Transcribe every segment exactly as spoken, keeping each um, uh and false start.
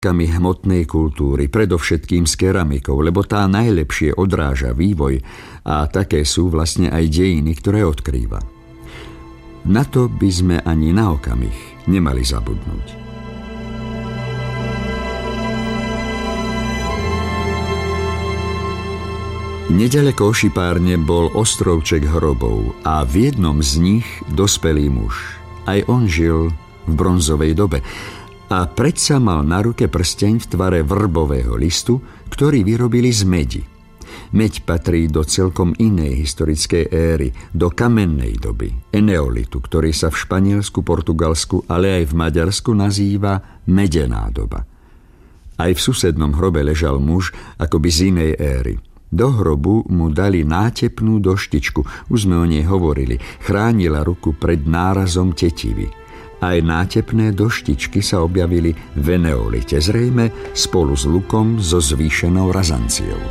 kami hmotnej kultúry, predovšetkým s keramikou, lebo tá najlepšie odráža vývoj a také sú vlastne aj dejiny, ktoré odkrýva. Na to by sme ani na okamih nemali zabudnúť. Nedaleko Ošipárne bol ostrovček hrobov a v jednom z nich dospelý muž. Aj on žil v bronzovej dobe a predsa mal na ruke prsteň v tvare vrbového listu, ktorý vyrobili z medi. Meď patrí do celkom inej historickej éry, do kamennej doby, eneolitu, ktorý sa v Španielsku, Portugalsku, ale aj v Maďarsku nazýva medená doba. Aj v susednom hrobe ležal muž akoby z inej éry. Do hrobu mu dali nátepnú doštičku, už sme o nej hovorili, chránila ruku pred nárazom tetivy. Aj nátepné doštičky sa objavili v eneolite, zrejme spolu s lukom so zvýšenou razanciou.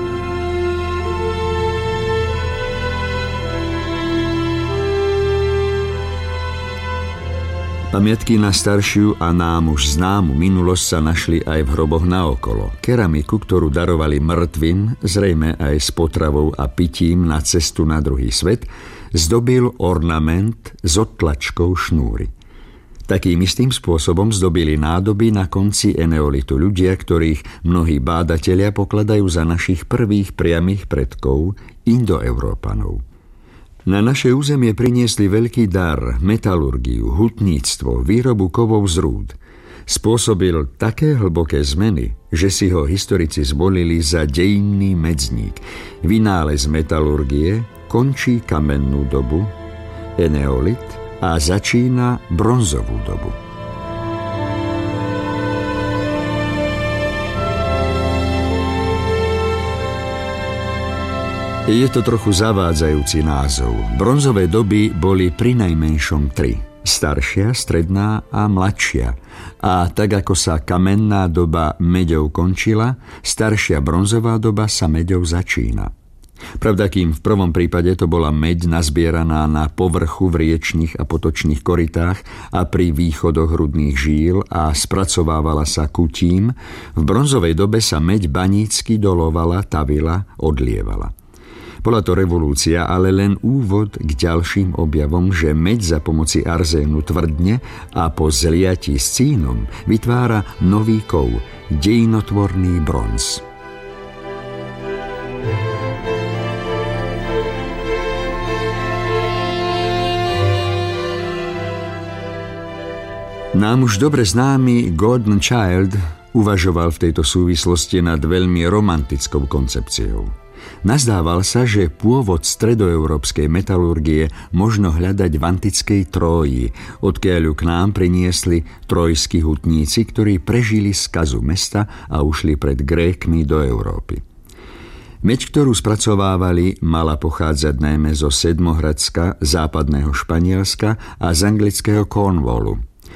Pamiatky na staršiu a nám už známu minulosť sa našli aj v hroboch naokolo. Keramiku, ktorú darovali mŕtvym, zrejme aj s potravou a pitím na cestu na druhý svet, zdobil ornament s odtlačkou šnúry. Takým istým spôsobom zdobili nádoby na konci eneolitu ľudia, ktorých mnohí bádatelia pokladajú za našich prvých priamych predkov, Indoeurópanov. Na naše územie priniesli veľký dar, metalurgiu, hutníctvo, výrobu kovov z rúd. Spôsobil také hlboké zmeny, že si ho historici zvolili za dejinný medzník. Vynález metalurgie končí kamennú dobu, eneolit, a začína bronzovú dobu. Je to trochu zavádzajúci názov. Bronzové doby boli prinajmenšom tri. Staršia, stredná a mladšia. A tak ako sa kamenná doba meďou končila, staršia bronzová doba sa meďou začína. Pravda, kým v prvom prípade to bola meď nazbieraná na povrchu v riečnych a potočných korytách a pri východoch hrudných žíl a spracovávala sa kutím, v bronzovej dobe sa meď banícky dolovala, tavila, odlievala. Bola to revolúcia, ale len úvod k ďalším objavom, že meď za pomoci arzénu tvrdne a po zliatí s cínom vytvára nový kov, dejinotvorný bronz. Nám už dobre známy Gordon Childe uvažoval v tejto súvislosti nad veľmi romantickou koncepciou. Nazdával sa, že pôvod stredoeurópskej metalurgie možno hľadať v antickej Tróji, odkiaľ ju k nám priniesli trojskí hutníci, ktorí prežili skazu mesta a ušli pred Grékmi do Európy. Meď, ktorú spracovávali, mala pochádzať najmä zo Sedmohradska, západného Španielska a z anglického Cornwallu.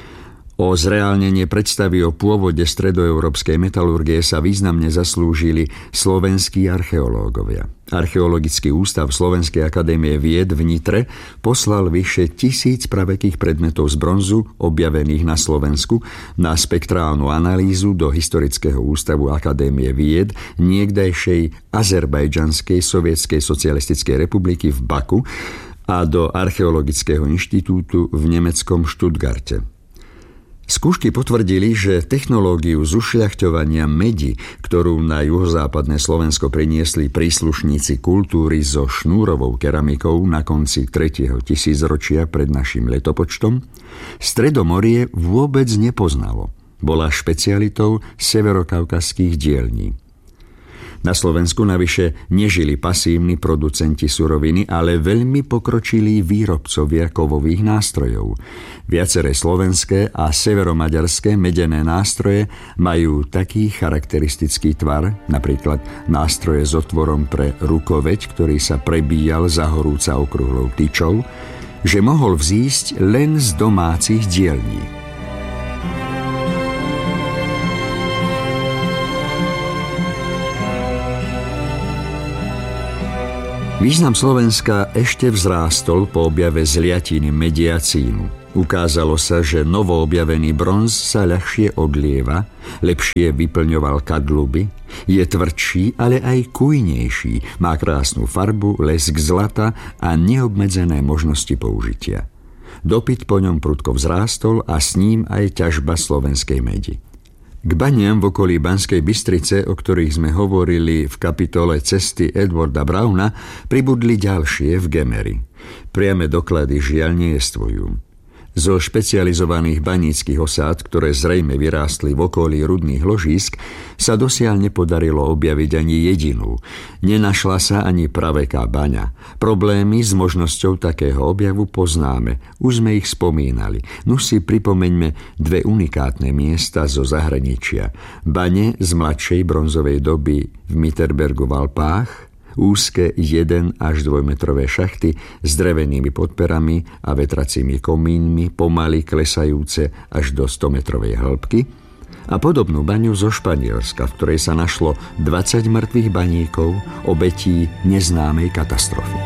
O zreálnenie predstavy o pôvode stredoeurópskej metalurgie sa významne zaslúžili slovenskí archeológovia. Archeologický ústav Slovenskej akadémie vied v Nitre poslal vyše tisíc pravekých predmetov z bronzu objavených na Slovensku na spektrálnu analýzu do Historického ústavu Akadémie vied niekdajšej Azerbajdžanskej sovietskej socialistickej republiky v Baku a do Archeologického inštitútu v nemeckom Stuttgarte. Skúšky potvrdili, že technológiu zušľachťovania medi, ktorú na juhozápadné Slovensko priniesli príslušníci kultúry so šnúrovou keramikou na konci tretieho tisícročia pred našim letopočtom, Stredomorie vôbec nepoznalo. Bola špecialitou severokaukaských dielní. Na Slovensku navyše nežili pasívni producenti suroviny, ale veľmi pokročilí výrobcovia kovových nástrojov. Viaceré slovenské a severomaďarské medené nástroje majú taký charakteristický tvar, napríklad nástroje s otvorom pre rukoveď, ktorý sa prebíjal za horúca okrúhlou tyčou, že mohol vzísť len z domácich dielní. Význam Slovenska ešte vzrástol po objave zliatiny media cínu. Ukázalo sa, že novoobjavený bronz sa ľahšie odlieva, lepšie vyplňoval kadluby, je tvrdší, ale aj kujnejší, má krásnu farbu, lesk zlata a neobmedzené možnosti použitia. Dopyt po ňom prudko vzrástol a s ním aj ťažba slovenskej medi. K baniam v okolí Banskej Bystrice, o ktorých sme hovorili v kapitole Cesty Edwarda Browna, pribudli ďalšie v Gemeri. Priame doklady žiaľ neestvujú. Zo špecializovaných baníckych osád, ktoré zrejme vyrástli v okolí rudných ložísk, sa dosiaľ nepodarilo objaviť ani jedinú. Nenašla sa ani praveká baňa. Problémy s možnosťou takého objavu poznáme. Už sme ich spomínali. No si pripomeňme dve unikátne miesta zo zahraničia. Bane z mladšej bronzovej doby v Mitterbergu v Alpách, úzke jeden až dvojmetrové šachty s drevenými podperami a vetracími komínmi, pomaly klesajúce až do stometrovej hĺbky, a podobnú baňu zo Španielska, v ktorej sa našlo dvadsať mŕtvych baníkov, obetí neznámej katastrofy.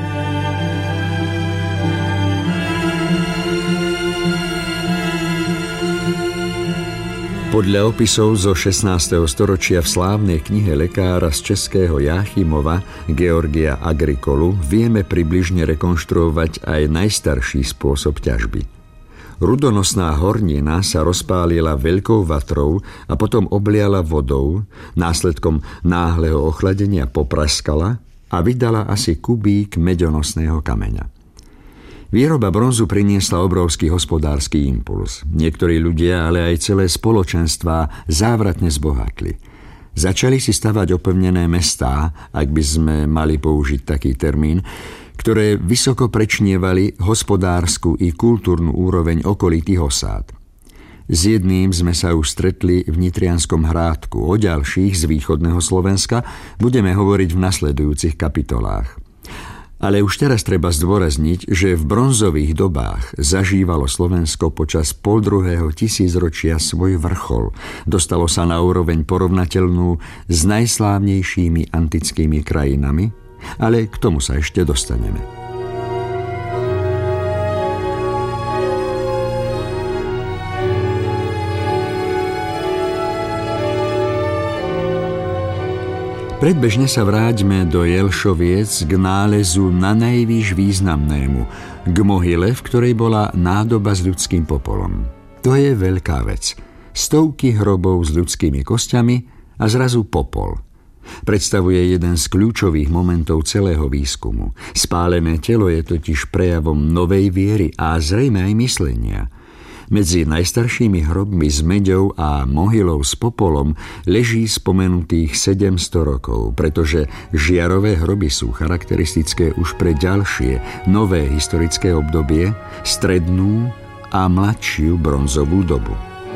Podľa opisov zo šestnásteho storočia v slávnej knihe lekára z českého Jáchymova Georgia Agricolu vieme približne rekonštruovať aj najstarší spôsob ťažby. Rudonosná hornina sa rozpálila veľkou vatrou a potom obliala vodou, následkom náhleho ochladenia popraskala a vydala asi kubík meďonosného kameňa. Výroba bronzu priniesla obrovský hospodársky impuls. Niektorí ľudia, ale aj celé spoločenstvá závratne zbohatli. Začali si stavať opevnené mestá, ak by sme mali použiť taký termín, ktoré vysoko prečnievali hospodársku i kultúrnu úroveň okolitých osád. S jedným sme sa už stretli v Nitrianskom Hrádku. O ďalších z východného Slovenska budeme hovoriť v nasledujúcich kapitolách. Ale už teraz treba zdôrazniť, že v bronzových dobách zažívalo Slovensko počas poldruhého tisícročia svoj vrchol. Dostalo sa na úroveň porovnateľnú s najslávnejšími antickými krajinami, ale k tomu sa ešte dostaneme. Predbežne sa vráťme do Jelšoviec k nálezu na najvýš významnému, k mohyle, v ktorej bola nádoba s ľudským popolom. To je veľká vec. Stovky hrobov s ľudskými kostiami a zrazu popol. Predstavuje jeden z kľúčových momentov celého výskumu. Spálené telo je totiž prejavom novej viery a zrejme aj myslenia. Medzi najstaršími hrobmi s meďou a mohylou s popolom leží spomenutých sedemsto rokov, pretože žiarové hroby sú charakteristické už pre ďalšie, nové historické obdobie, strednú a mladšiu bronzovú dobu.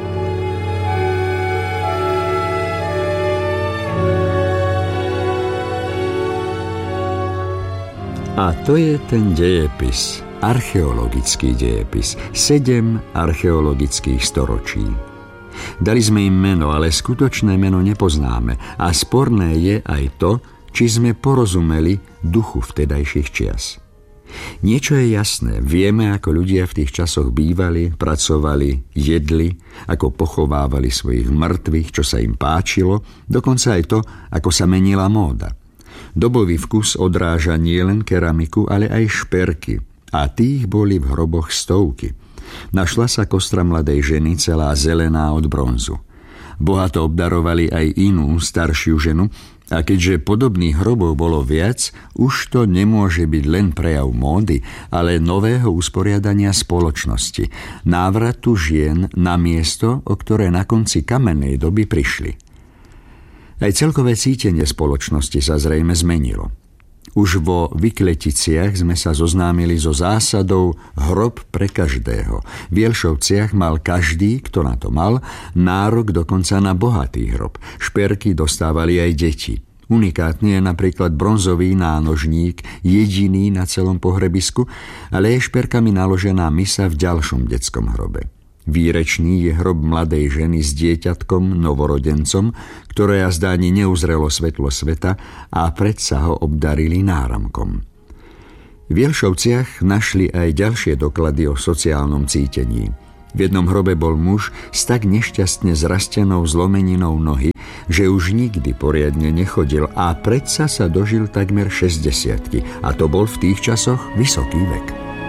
A to je ten dejepis, archeologický dejepis, sedem archeologických storočí. Dali sme im meno, ale skutočné meno nepoznáme a sporné je aj to, či sme porozumeli duchu vtedajších čias. Niečo je jasné, vieme, ako ľudia v tých časoch bývali, pracovali, jedli, ako pochovávali svojich mŕtvych, čo sa im páčilo, dokonca aj to, ako sa menila móda. Dobový vkus odráža nielen keramiku, ale aj šperky, a tých boli v hroboch stovky. Našla sa kostra mladej ženy, celá zelená od bronzu. Bohato obdarovali aj inú, staršiu ženu, a keďže podobných hrobov bolo viac, už to nemôže byť len prejav módy, ale nového usporiadania spoločnosti, návratu žien na miesto, o ktoré na konci kamennej doby prišli. Aj celkové cítenie spoločnosti sa zrejme zmenilo. Už vo Vykleticiach sme sa zoznámili so zásadou hrob pre každého. V Jelšovciach mal každý, kto na to mal, nárok dokonca na bohatý hrob. Šperky dostávali aj deti. Unikátny je napríklad bronzový nánožník, jediný na celom pohrebisku, ale je šperkami naložená misa v ďalšom detskom hrobe. Výrečný je hrob mladej ženy s dieťatkom, novorodencom, ktoré jazda ani neuzrelo svetlo sveta a predsa ho obdarili náramkom. V Jelšovciach našli aj ďalšie doklady o sociálnom cítení. V jednom hrobe bol muž s tak nešťastne zrastenou zlomeninou nohy, že už nikdy poriadne nechodil a predsa sa dožil takmer šesťdesiatky. A to bol v tých časoch vysoký vek.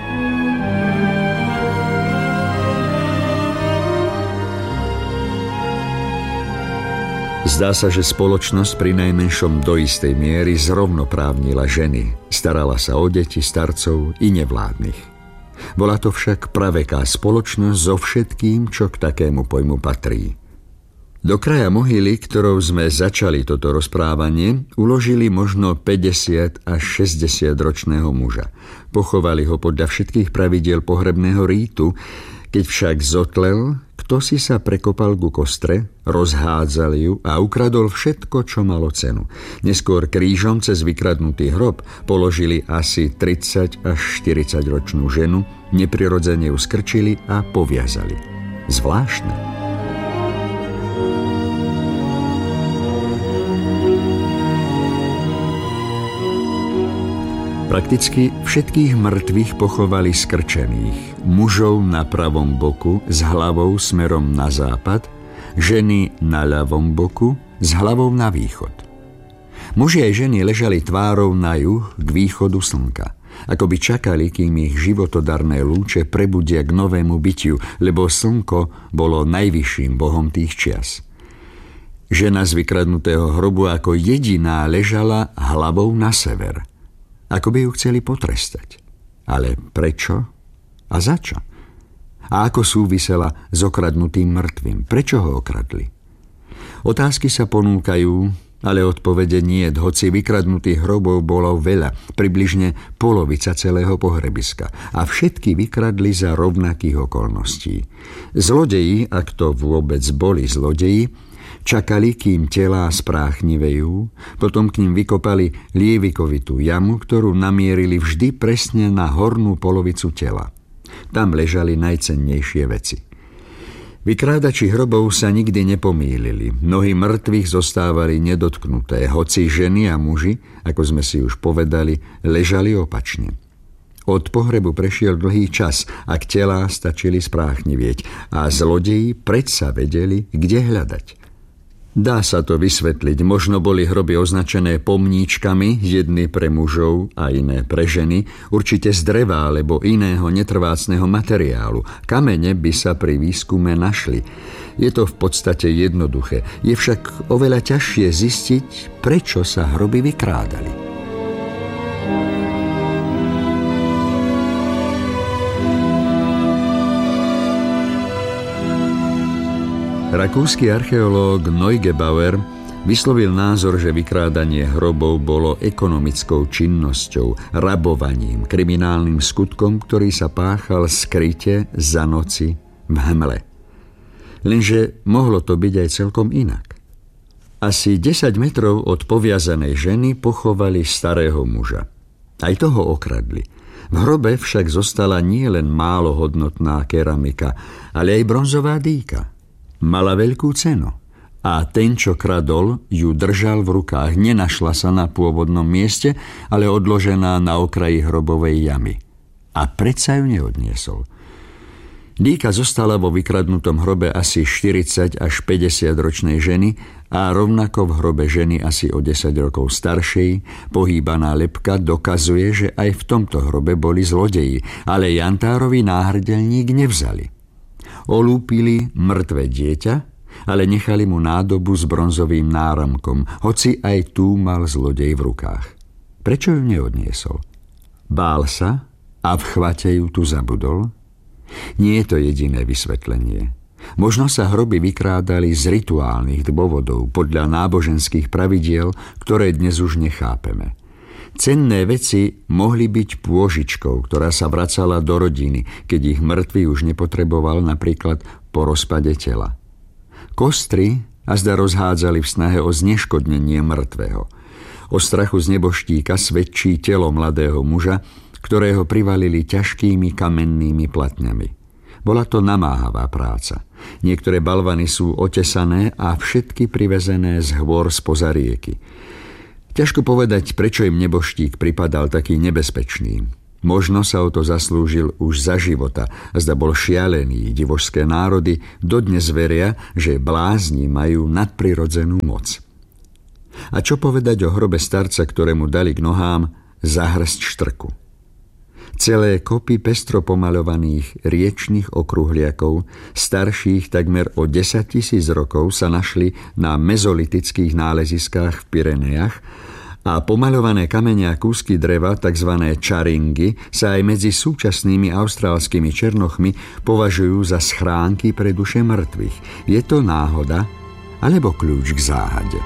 Zdá sa, že spoločnosť pri najmenšom do istej miery zrovnoprávnila ženy. Starala sa o deti, starcov i nevládnych. Bola to však praveká spoločnosť so všetkým, čo k takému pojmu patrí. Do kraja mohyly, ktorou sme začali toto rozprávanie, uložili možno päťdesiat až šesťdesiat ročného muža. Pochovali ho podľa všetkých pravidiel pohrebného rítu, keď však zotlel, kto si sa prekopal ku kostre, rozhádzal ju a ukradol všetko, čo malo cenu. Neskôr krížom cez vykradnutý hrob položili asi tridsať až štyridsať ročnú ženu, neprirodzene ju skrčili a poviazali. Zvláštne. Prakticky všetkých mŕtvych pochovali skrčených. Mužov na pravom boku s hlavou smerom na západ, ženy na ľavom boku s hlavou na východ. Muži aj ženy ležali tvárou na juh k východu slnka, ako by čakali, kým ich životodarné lúče prebudia k novému bytiu, lebo slnko bolo najvyšším bohom tých čias. Žena z vykradnutého hrobu ako jediná ležala hlavou na sever. Ako by ju chceli potrestať. Ale prečo a za čo? A ako súvisela s okradnutým mŕtvým? Prečo ho okradli? Otázky sa ponúkajú, ale odpovede nie, hoci vykradnutých hrobov bolo veľa, približne polovica celého pohrebiska. A všetky vykradli za rovnakých okolností. Zlodeji, ak to vôbec boli zlodeji, čakali, kým telá spráchnivejú, potom k ním vykopali lievikovitú jamu, ktorú namierili vždy presne na hornú polovicu tela. Tam ležali najcennejšie veci. Vykrádači hrobov sa nikdy nepomýlili. Mnohí mŕtvych zostávali nedotknuté, hoci ženy a muži, ako sme si už povedali, ležali opačne. Od pohrebu prešiel dlhý čas, ak telá stačili spráchnivieť a zlodeji predsa vedeli, kde hľadať. Dá sa to vysvetliť, možno boli hroby označené pomníčkami, jedny pre mužov a iné pre ženy, určite z dreva alebo iného netrvácneho materiálu. Kamene by sa pri výskume našli. Je to v podstate jednoduché, je však oveľa ťažšie zistiť, prečo sa hroby vykrádali. Rakúsky archeológ Neugebauer vyslovil názor, že vykrádanie hrobov bolo ekonomickou činnosťou, rabovaním, kriminálnym skutkom, ktorý sa páchal skryte za noci v hmle. Lenže mohlo to byť aj celkom inak. Asi desať metrov od poviazanej ženy pochovali starého muža. Aj toho okradli. V hrobe však zostala nie len málo hodnotná keramika, ale aj bronzová dýka. Mala veľkú cenu a ten, čo kradol, ju držal v rukách. Nenašla sa na pôvodnom mieste, ale odložená na okraji hrobovej jamy. A predsa ju neodniesol. Dýka zostala vo vykradnutom hrobe asi štyridsať až päťdesiat ročnej ženy a rovnako v hrobe ženy asi o desať rokov staršej. Pohýbaná lebka dokazuje, že aj v tomto hrobe boli zlodeji, ale jantárový náhrdelník nevzali. Olúpili mŕtve dieťa, ale nechali mu nádobu s bronzovým náramkom, hoci aj tú mal zlodej v rukách. Prečo ju neodniesol? Bál sa a v chvate ju tu zabudol? Nie je to jediné vysvetlenie. Možno sa hroby vykrádali z rituálnych dôvodov podľa náboženských pravidiel, ktoré dnes už nechápeme. Cenné veci mohli byť pôžičkou, ktorá sa vracala do rodiny, keď ich mŕtvy už nepotreboval, napríklad po rozpade tela. Kostry azda rozhádzali v snahe o zneškodnenie mŕtvého. O strachu z neboštíka svedčí telo mladého muža, ktorého privalili ťažkými kamennými platňami. Bola to namáhavá práca. Niektoré balvany sú otesané a všetky privezené z hôr spoza rieky. Ťažko povedať, prečo im neboštík pripadal taký nebezpečný. Možno sa o to zaslúžil už za života, zda bol šialený. Divošské národy dodnes veria, že blázni majú nadprirodzenú moc. A čo povedať o hrobe starca, ktorému dali k nohám zahrsť štrku? Celé kopy pestro pomaľovaných riečnych okruhliakov, starších takmer o desaťtisíc rokov, sa našli na mezolitických náleziskách v Pyrenejach a pomaľované kamene a kúsky dreva, tzv. Čaringy, sa aj medzi súčasnými austrálskymi černochmi považujú za schránky pre duše mŕtvych. Je to náhoda alebo kľúč k záhade?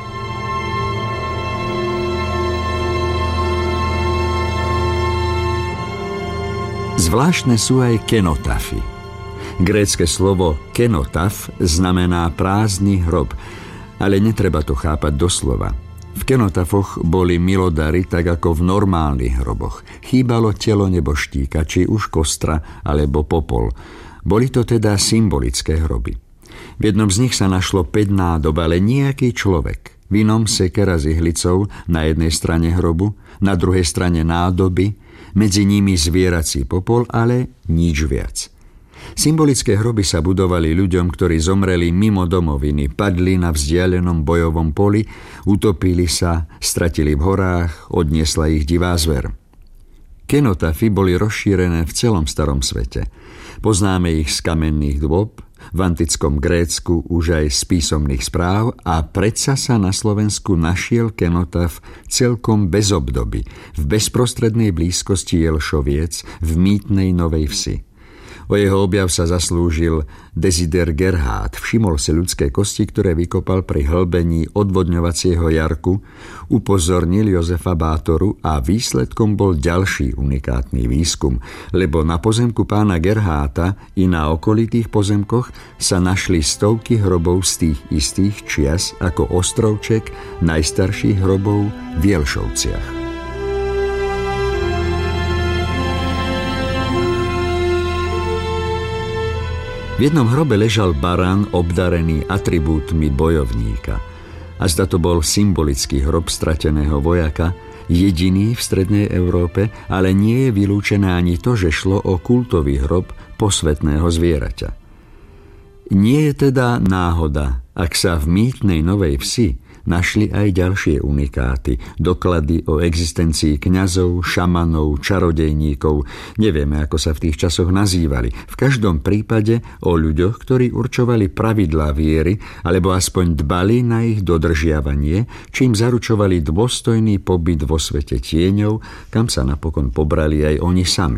Zvláštne sú aj kenotafy. Grécke slovo kenotaf znamená prázdny hrob, ale netreba to chápať doslova. V kenotafoch boli milodary tak ako v normálnych hroboch. Chýbalo telo neboštíka, či už kostra alebo popol. Boli to teda symbolické hroby. V jednom z nich sa našlo päť nádob, ale nejaký človek. V inom sekera s ihlicou, na jednej strane hrobu, na druhej strane nádoby, medzi nimi zvierací popol, ale nič viac. Symbolické hroby sa budovali ľuďom, ktorí zomreli mimo domoviny, padli na vzdialenom bojovom poli, utopili sa, stratili v horách, odniesla ich divá zver. Kenotafy boli rozšírené v celom starom svete. Poznáme ich z kamenných dôb, v antickom Grécku už aj z písomných správ a predsa sa na Slovensku našiel kenotaf celkom bez obdoby, v bezprostrednej blízkosti Jelšoviec v mýtnej Novej Vsi. O jeho objav sa zaslúžil Desider Gerhard. Všimol si ľudské kosti, ktoré vykopal pri hlbení odvodňovacieho jarku, upozornil Jozefa Bátoru a výsledkom bol ďalší unikátny výskum, lebo na pozemku pána Gerharda i na okolitých pozemkoch sa našli stovky hrobov z tých istých čias ako ostrovček najstarších hrobov v Jelšovciach. V jednom hrobe ležal barán obdarený atribútmi bojovníka. A zda to bol symbolický hrob strateného vojaka, jediný v strednej Európe, ale nie je vylúčené ani to, že šlo o kultový hrob posvätného zvieraťa. Nie je teda náhoda, ak sa v mýtnej Novej Vsi našli aj ďalšie unikáty, doklady o existencii kňazov, šamanov, čarodejníkov, nevieme, ako sa v tých časoch nazývali. V každom prípade o ľuďoch, ktorí určovali pravidlá viery, alebo aspoň dbali na ich dodržiavanie, čím zaručovali dôstojný pobyt vo svete tieňov, kam sa napokon pobrali aj oni sami.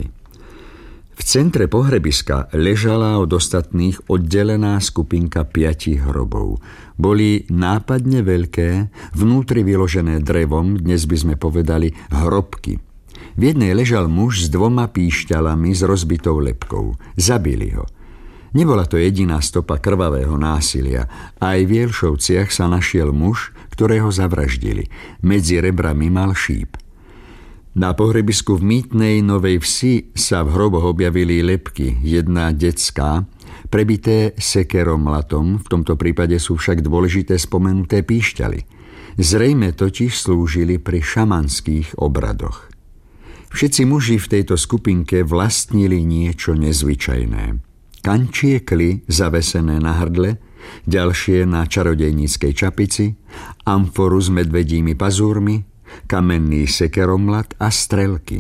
V centre pohrebiska ležala od ostatných oddelená skupinka piatich hrobov. Boli nápadne veľké, vnútri vyložené drevom, dnes by sme povedali hrobky. V jednej ležal muž s dvoma píšťalami s rozbitou lebkou. Zabili ho. Nebola to jediná stopa krvavého násilia. Aj v Jelšovciach sa našiel muž, ktorého zavraždili. Medzi rebrami mal šíp. Na pohrebisku v mýtnej Novej Vsi sa v hroboch objavili lebky, jedna detská, prebité sekerom latom, v tomto prípade sú však dôležité spomenuté píšťaly. Zrejme totiž slúžili pri šamanských obradoch. Všetci muži v tejto skupinke vlastnili niečo nezvyčajné. Kančiekly zavesené na hrdle, ďalšie na čarodejníckej čapici, amforu s medvedími pazúrmi, kamenný sekeromlat a strelky.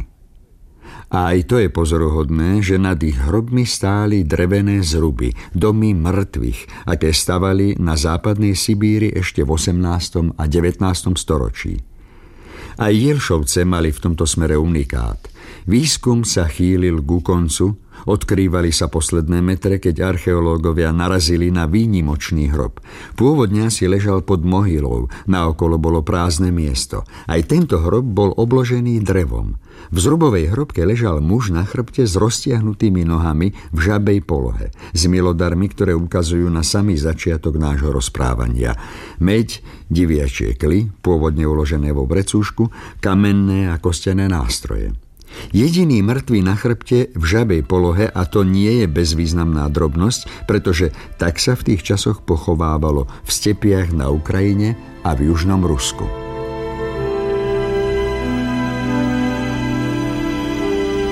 A aj to je pozoruhodné, že nad ich hrobmi stáli drevené zruby, domy mŕtvych, aké stavali na západnej Sibíri ešte v osemnástom a devätnástom storočí. Aj Jelšovce mali v tomto smere unikát. Výskum sa chýlil ku koncu, odkrývali sa posledné metre, keď archeológovia narazili na výnimočný hrob. Pôvodne si ležal pod mohylou, naokolo bolo prázdne miesto. Aj tento hrob bol obložený drevom. V zrubovej hrobke ležal muž na chrbte s roztiahnutými nohami v žabej polohe, s milodarmi, ktoré ukazujú na samý začiatok nášho rozprávania. Meď, diviačie kly, pôvodne uložené vo vrecúšku, kamenné a kostené nástroje. Jediný mŕtvy na chrbte v žabej polohe, a to nie je bezvýznamná drobnosť, pretože tak sa v tých časoch pochovávalo v stepiach na Ukrajine a v južnom Rusku.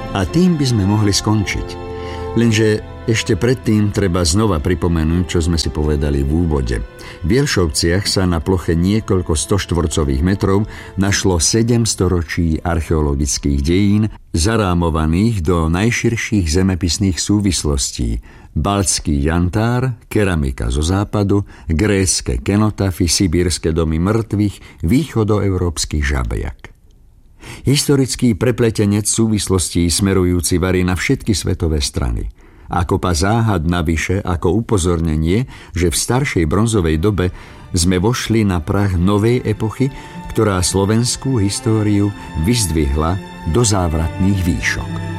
A tým by sme mohli skončiť. Lenže ešte predtým treba znova pripomenúť, čo sme si povedali v úvode. V Jelšovciach sa na ploche niekoľko sto štvorcových metrov našlo sedem storočí archeologických dejín, zarámovaných do najširších zemepisných súvislostí. Baltský jantár, keramika zo západu, grécke kenotafy, sibírske domy mŕtvych, východoeurópsky žabiak. Historický prepletenec súvislostí smerujúci varí na všetky svetové strany. A kopa záhad navyše ako upozornenie, že v staršej bronzovej dobe sme vošli na prah novej epochy, ktorá slovenskú históriu vyzdvihla do závratných výšok.